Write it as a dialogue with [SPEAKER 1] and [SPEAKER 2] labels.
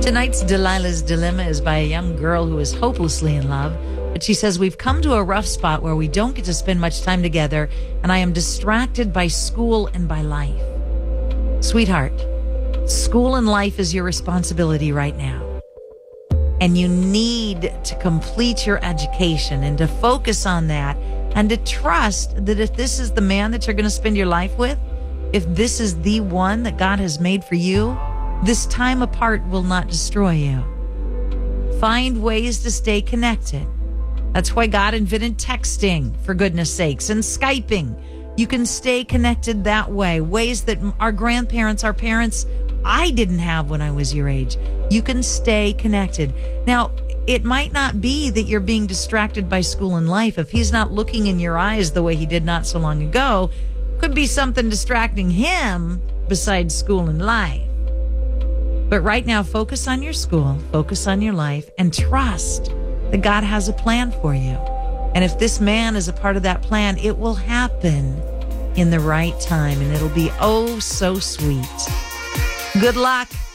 [SPEAKER 1] Tonight's Delilah's Dilemma is by a young girl who is hopelessly in love. But she says, we've come to a rough spot where we don't get to spend much time together, and I am distracted by school and by life. Sweetheart, school and life is your responsibility right now. And you need to complete your education and to focus on that and to trust that if this is the man that you're going to spend your life with, if this is the one that God has made for you, this time apart will not destroy you. Find ways to stay connected. That's why God invented texting, for goodness sakes, and Skyping. You can stay connected that way. Ways that our grandparents, our parents, I didn't have when I was your age. You can stay connected. Now, it might not be that you're being distracted by school and life. If he's not looking in your eyes the way he did not so long ago, could be something distracting him besides school and life. But right now, focus on your school, focus on your life, and trust that God has a plan for you. And if this man is a part of that plan, it will happen in the right time, and it'll be oh so sweet. Good luck.